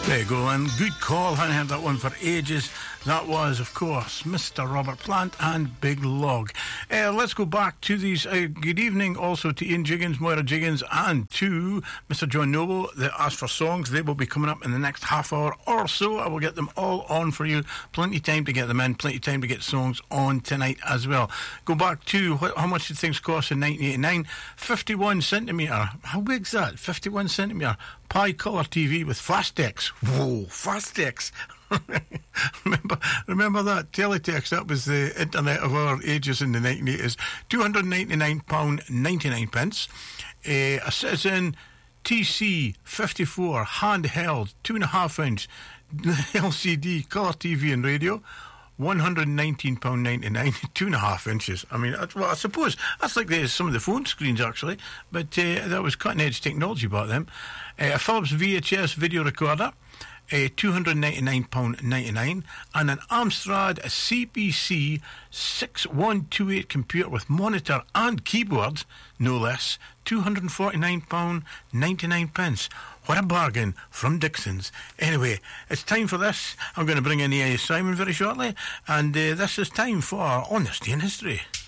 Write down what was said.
There you go, and good call. I hadn't heard that one for ages. That was, of course, Mr. Robert Plant and Big Log. Let's go back to these. Good evening also to Ian Jiggins, Moira Jiggins, and to Mr. John Noble that asked for songs. They will be coming up in the next half hour or so. I will get them all on for you. Plenty of time to get them in, plenty of time to get songs on tonight as well. Go back to how much did things cost in 1989? 51 centimetre. How big's that? 51 centimetre. Pie colour TV with Fastex. Whoa, Fastex. remember that teletext? That was the internet of our ages in the 1980s. £299.99. A Citizen TC54 handheld 2.5 inch LCD colour TV and radio. £119.99, 2.5 inches. I mean, well, I suppose that's like some of the phone screens actually, but that was cutting edge technology back then. A Philips VHS video recorder, £299.99, and an Amstrad CPC 6128 computer with monitor and keyboard, no less, £249.99. What a bargain from Dixon's. Anyway, it's time for this. I'm going to bring in A.A. Simon very shortly, and this is time for Honesty in History.